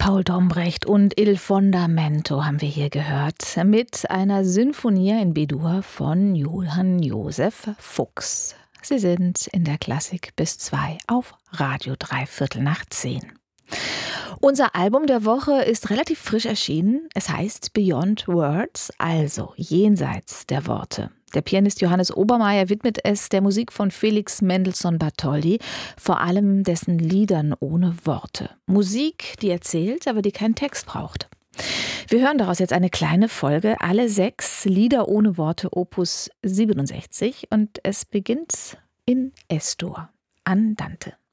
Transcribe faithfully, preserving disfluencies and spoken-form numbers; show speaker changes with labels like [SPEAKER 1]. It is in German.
[SPEAKER 1] Paul Dombrecht und Il Fondamento haben wir hier gehört mit einer Sinfonia in B-Dur von Johann Josef Fuchs. Sie sind in der Klassik bis zwei auf Radio drei Viertel nach zehn. Unser Album der Woche ist relativ frisch erschienen. Es heißt Beyond Words, also jenseits der Worte. Der Pianist Johannes Obermaier widmet es der Musik von Felix Mendelssohn Bartholdy, vor allem dessen Liedern ohne Worte. Musik, die erzählt, aber die keinen Text braucht. Wir hören daraus jetzt eine kleine Folge, alle sechs Lieder ohne Worte, Opus siebenundsechzig, und es beginnt in Es-Dur, Andante.